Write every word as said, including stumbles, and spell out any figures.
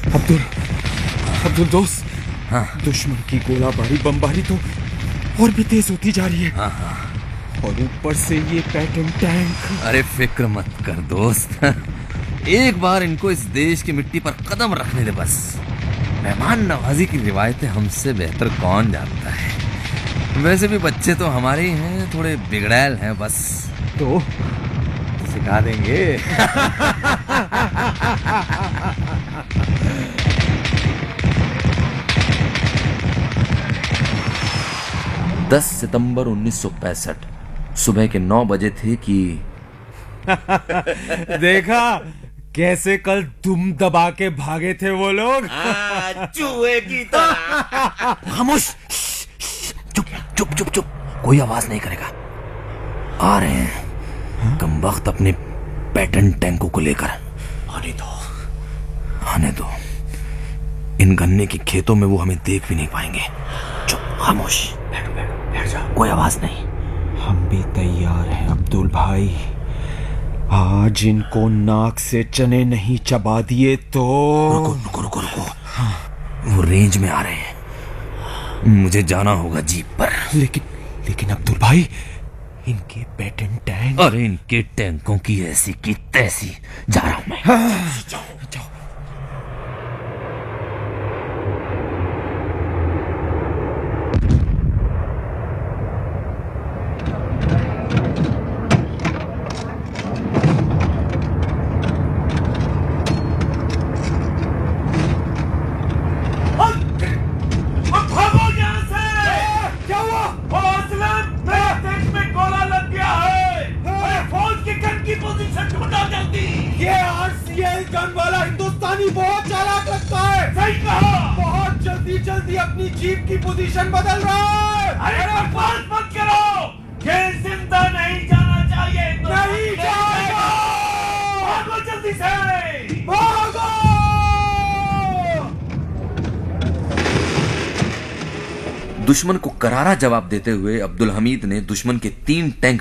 अब्दुल अब्दुल दोस्त, हाँ दुश्मन की गोलाबारी बमबारी तो और भी तेज होती जा रही है। हाँ हाँ। और ऊपर से ये पैटर्न टैंक। अरे फिक्र मत कर दोस्त, एक बार इनको इस देश की मिट्टी पर कदम रखने दे बस। मेहमान नवाजी की रिवायतें हमसे बेहतर कौन जानता है। वैसे भी बच्चे तो हमारे ही हैं, थोड़े बिगड़ैल हैं बस। तो सिखा देंगे। दस सितंबर उन्नीस सौ पैंसठ सुबह के नौ बजे थे कि देखा कैसे कल दुम दबा के भागे थे वो लोग। चूहे की तरह। खामोश, चुप चुप चुप चुप, कोई आवाज नहीं करेगा। आ रहे हैं कमबख्त अपने पैटर्न टैंकों को लेकर। आने दो आने दो, इन गन्ने के खेतों में वो हमें देख भी नहीं पाएंगे। चुप, खामोश, बैठो बैठो बैठ जाओ। कोई आवाज नहीं। हम भी तैयार हैं अब्दुल भाई। आज इनको नाक से चने नहीं चबा दिए तो। रुको रुको रुको रुको, हाँ। वो रेंज में आ रहे हैं, मुझे जाना होगा जीप पर। लेकिन लेकिन अब्दुल भाई, इनके पैटर्न टैंक। अरे इनके टैंकों की ऐसी की तैसी। जा रहा हूं मैं। हाँ। जाओ जाओ। गन वाला हिंदुस्तानी बहुत चालाक लगता है। सही कहा। बहुत जल्दी जल्दी अपनी जीप की पोजीशन बदल रहा है। अरे बकवास मत करो, ये जिंदा नहीं जाना चाहिए। तो नहीं जाएगा। भागो जल्दी से, भागो। दुश्मन को करारा जवाब देते हुए अब्दुल हमीद ने दुश्मन के तीन टैंक